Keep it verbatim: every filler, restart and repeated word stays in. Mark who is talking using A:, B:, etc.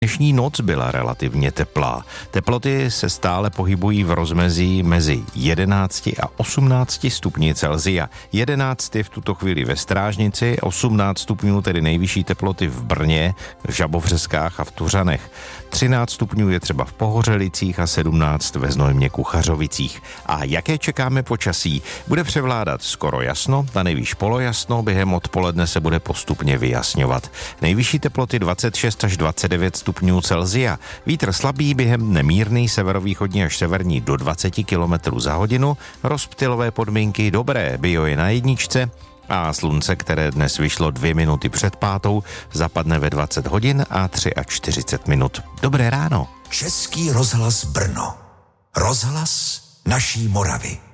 A: Dnešní noc byla relativně teplá. Teploty se stále pohybují v rozmezí mezi jedenácti a osmnácti stupni Celsia. jedenáct je v tuto chvíli ve Strážnici, osmnáct stupňů tedy nejvyšší teploty v Brně, v Žabovřeskách a v Tuřanech. třináct stupňů je třeba v Pohořelicích a sedmnáct ve Znojmě Kuchařovicích. A jaké čekáme počasí? Bude převládat skoro jasno, na nejvýš polojasno, během odpoledne se bude postupně vyjasňovat. Nejvyšší teploty dvacet šest až dvacet devět stupňů Celsia. Vítr slabý, během dne mírný, severovýchodní až severní do dvacet kilometrů za hodinu. Rozptylové podmínky dobré, bio je na jedničce. A slunce, které dnes vyšlo dvě minuty před pátou, zapadne ve dvacet hodin a čtyřicet tři minut. Dobré ráno.
B: Český rozhlas Brno. Rozhlas naší Moravy.